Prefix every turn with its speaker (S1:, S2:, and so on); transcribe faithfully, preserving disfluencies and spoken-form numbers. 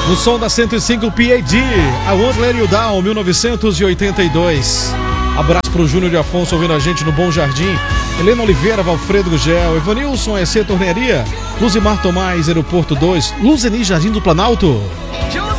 S1: No som da cento e cinco P A D, I Won't Let You Down, mil novecentos e oitenta e dois. Abraço pro Júnior de Afonso ouvindo a gente no Bom Jardim. Helena Oliveira, Valfredo Gugel, Evanilson, E C Tornearia, Luzimar Tomás, Aeroporto dois, Luzeni Jardim do Planalto.